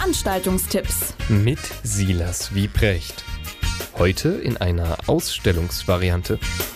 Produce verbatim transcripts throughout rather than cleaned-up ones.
Veranstaltungstipps mit Silas Wiebrecht. Heute in einer Ausstellungsvariante.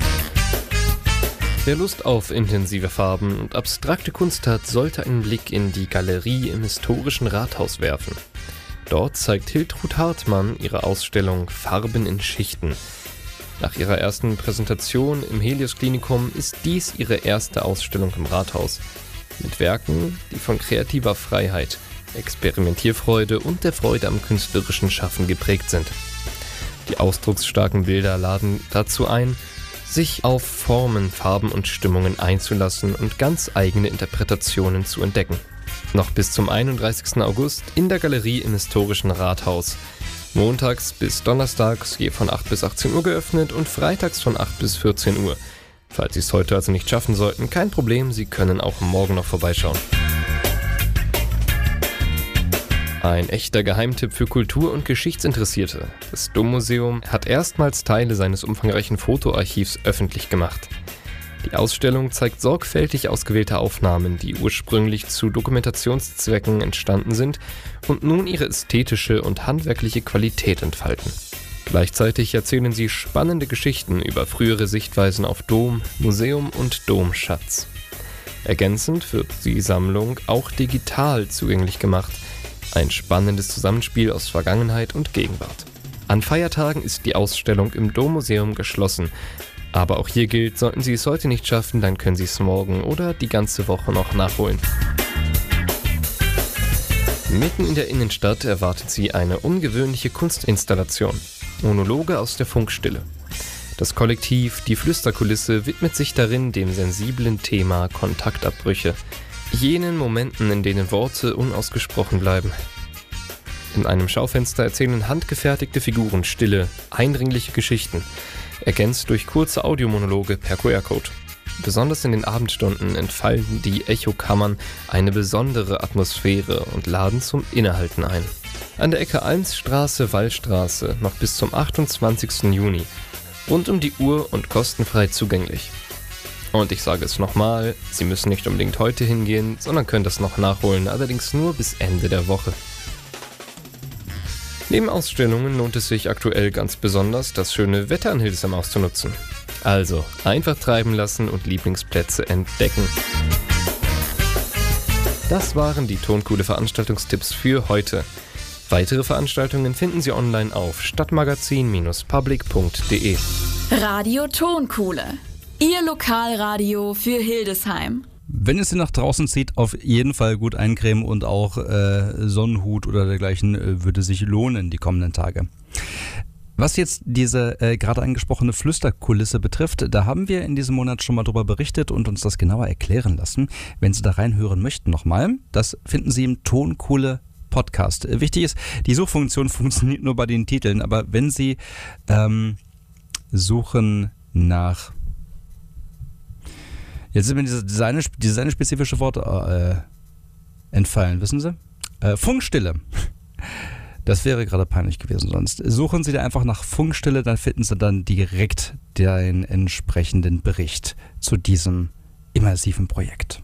Wer Lust auf intensive Farben und abstrakte Kunst hat, sollte einen Blick in die Galerie im historischen Rathaus werfen. Dort zeigt Hiltrud Hartmann ihre Ausstellung Farben in Schichten. Nach ihrer ersten Präsentation im Helios-Klinikum ist dies ihre erste Ausstellung im Rathaus. Mit Werken, die von kreativer Freiheit, Experimentierfreude und der Freude am künstlerischen Schaffen geprägt sind. Die ausdrucksstarken Bilder laden dazu ein, sich auf Formen, Farben und Stimmungen einzulassen und ganz eigene Interpretationen zu entdecken. Noch bis zum einunddreißigsten August in der Galerie im historischen Rathaus. Montags bis donnerstags je von acht bis achtzehn Uhr geöffnet und freitags von acht bis vierzehn Uhr. Falls Sie es heute also nicht schaffen sollten, kein Problem, Sie können auch morgen noch vorbeischauen. Ein echter Geheimtipp für Kultur- und Geschichtsinteressierte. Das Dommuseum hat erstmals Teile seines umfangreichen Fotoarchivs öffentlich gemacht. Die Ausstellung zeigt sorgfältig ausgewählte Aufnahmen, die ursprünglich zu Dokumentationszwecken entstanden sind und nun ihre ästhetische und handwerkliche Qualität entfalten. Gleichzeitig erzählen sie spannende Geschichten über frühere Sichtweisen auf Dom, Museum und Domschatz. Ergänzend wird die Sammlung auch digital zugänglich gemacht. Ein spannendes Zusammenspiel aus Vergangenheit und Gegenwart. An Feiertagen ist die Ausstellung im Dommuseum geschlossen. Aber auch hier gilt, sollten Sie es heute nicht schaffen, dann können Sie es morgen oder die ganze Woche noch nachholen. Mitten in der Innenstadt erwartet Sie eine ungewöhnliche Kunstinstallation. Monologe aus der Funkstille. Das Kollektiv Die Flüsterkulisse widmet sich darin dem sensiblen Thema Kontaktabbrüche. Jenen Momenten, in denen Worte unausgesprochen bleiben. In einem Schaufenster erzählen handgefertigte Figuren stille, eindringliche Geschichten, ergänzt durch kurze Audiomonologe per Q R-Code. Besonders in den Abendstunden entfalten die Echokammern eine besondere Atmosphäre und laden zum Innehalten ein. An der Ecke Almsstraße-Wallstraße noch bis zum achtundzwanzigsten Juni. Rund um die Uhr und kostenfrei zugänglich. Und ich sage es nochmal, Sie müssen nicht unbedingt heute hingehen, sondern können das noch nachholen, allerdings nur bis Ende der Woche. Neben Ausstellungen lohnt es sich aktuell ganz besonders, das schöne Wetter in Hildesheim auszunutzen. Also, einfach treiben lassen und Lieblingsplätze entdecken. Das waren die Tonkuhle Veranstaltungstipps für heute. Weitere Veranstaltungen finden Sie online auf stadtmagazin Bindestrich public Punkt de. Radio Tonkuhle. Ihr Lokalradio für Hildesheim. Wenn es Sie nach draußen zieht, auf jeden Fall gut eincremen und auch äh, Sonnenhut oder dergleichen äh, würde sich lohnen die kommenden Tage. Was jetzt diese äh, gerade angesprochene Flüsterkulisse betrifft, da haben wir in diesem Monat schon mal drüber berichtet und uns das genauer erklären lassen. Wenn Sie da reinhören möchten nochmal, das finden Sie im Tonkuhle Podcast. Wichtig ist, die Suchfunktion funktioniert nur bei den Titeln, aber wenn Sie ähm, suchen nach... Jetzt ist mir dieses Design, designspezifische Wort äh, entfallen, wissen Sie? Äh, Funkstille. Das wäre gerade peinlich gewesen sonst. Suchen Sie da einfach nach Funkstille, dann finden Sie dann direkt den entsprechenden Bericht zu diesem immersiven Projekt.